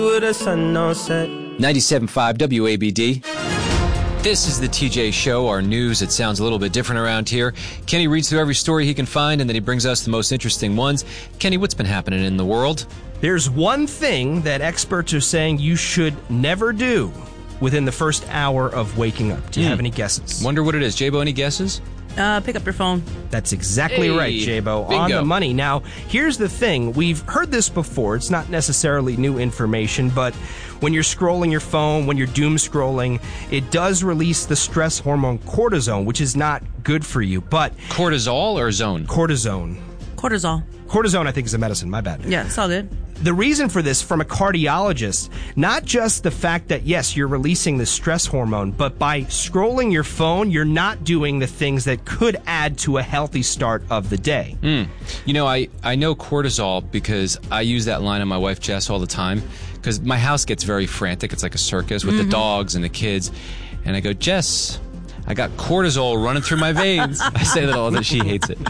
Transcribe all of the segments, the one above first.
With a sun on set. 97.5 WABD. This is the TJ Show, our news. It sounds a little bit different around here. Kenny reads through every story he can find, and then he brings us the most interesting ones. Kenny, what's been happening in the world? There's one thing that experts are saying you should never do within the first hour of waking up. Do you have any guesses? Wonder what it is. J-Bo, any guesses? Pick up your phone. That's exactly right, J-Bo. Bingo. On the money. Now, here's the thing. We've heard this before. It's not necessarily new information, but when you're scrolling your phone, when you're doom scrolling, it does release the stress hormone cortisone, which is not good for you. But Cortisol or zone? Cortisone, I think, is a medicine. My bad. Yeah, it's all good. The reason for this, from a cardiologist, not just the fact that, yes, you're releasing the stress hormone, but by scrolling your phone, you're not doing the things that could add to a healthy start of the day. You know, I know cortisol because I use that line on my wife, Jess, all the time, because my house gets very frantic. It's like a circus with the dogs and the kids. And I go, Jess, I got cortisol running through my veins. I say that all the time. She hates it.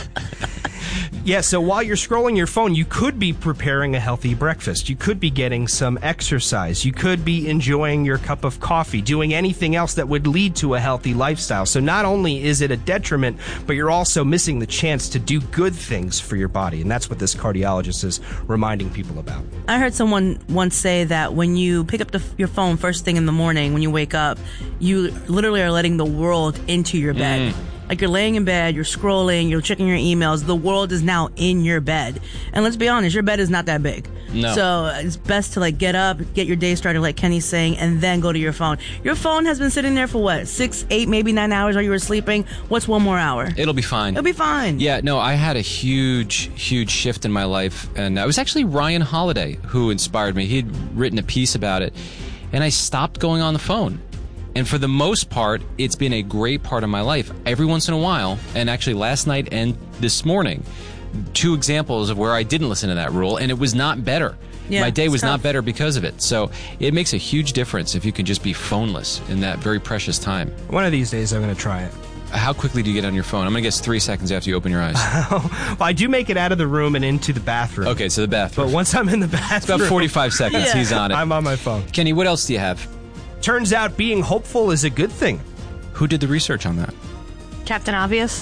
Yeah, so while you're scrolling your phone, you could be preparing a healthy breakfast. You could be getting some exercise. You could be enjoying your cup of coffee, doing anything else that would lead to a healthy lifestyle. So not only is it a detriment, but you're also missing the chance to do good things for your body. And that's what this cardiologist is reminding people about. I heard someone once say that when you pick up your phone first thing in the morning, when you wake up, you literally are letting the world into your bed. Like, you're laying in bed, you're scrolling, you're checking your emails. The world is now in your bed. And let's be honest, your bed is not that big. No. So it's best to, get up, get your day started, like Kenny's saying, and then go to your phone. Your phone has been sitting there for what, 6, 8, maybe 9 hours while you were sleeping? What's one more hour? It'll be fine. It'll be fine. Yeah, no, I had a huge shift in my life. And it was actually Ryan Holiday who inspired me. He'd written a piece about it. And I stopped going on the phone. And for the most part, it's been a great part of my life. Every once in a while, and actually last night and this morning, 2 examples of where I didn't listen to that rule, and it was not better. Yeah, my day was tough. not better because of it. So it makes a huge difference if you can just be phoneless in that very precious time. One of these days, I'm going to try it. How quickly do you get on your phone? I'm going to guess 3 seconds after you open your eyes. Well, I do make it out of the room and into the bathroom. Okay, so the bathroom. But once I'm in the bathroom... It's about 45 seconds. Yeah. He's on it. I'm on my phone. Kenny, what else do you have? Turns out being hopeful is a good thing. Who did the research on that? Captain Obvious.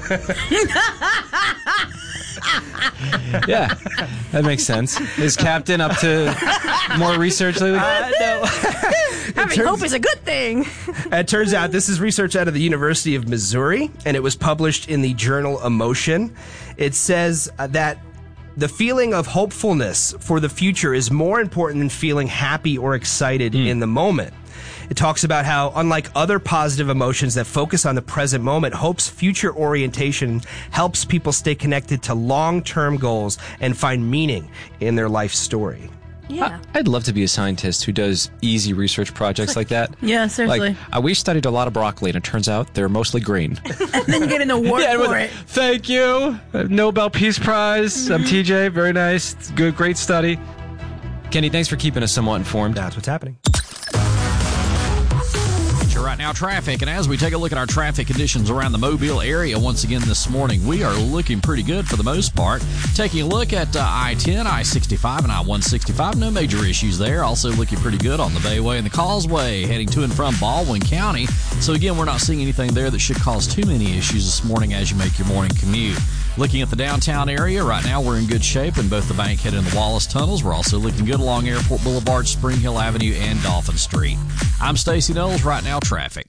Yeah, that makes sense. Is Captain up to more research lately? No. Having hope is a good thing. It turns out this is research out of the University of Missouri, and it was published in the journal Emotion. It says that the feeling of hopefulness for the future is more important than feeling happy or excited in the moment. It talks about how, unlike other positive emotions that focus on the present moment, hope's future orientation helps people stay connected to long-term goals and find meaning in their life story. Yeah. I'd love to be a scientist who does easy research projects like that. Yeah, seriously. We studied a lot of broccoli, and it turns out they're mostly green. And then you get an award for it. Thank you. Nobel Peace Prize. I'm TJ. Very nice. Good, great study. Kenny, thanks for keeping us somewhat informed. That's what's happening. Right now, traffic, and as we take a look at our traffic conditions around the Mobile area once again this morning, we are looking pretty good for the most part. Taking a look at I-10, I-65, and I-165, no major issues there. Also looking pretty good on the Bayway and the Causeway, heading to and from Baldwin County. So again, we're not seeing anything there that should cause too many issues this morning as you make your morning commute. Looking at the downtown area, right now we're in good shape in both the Bankhead and the Wallace tunnels. We're also looking good along Airport Boulevard, Spring Hill Avenue, and Dolphin Street. I'm Stacey Knowles. Right now, traffic.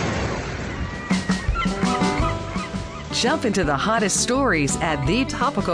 Jump into the hottest stories at the Topical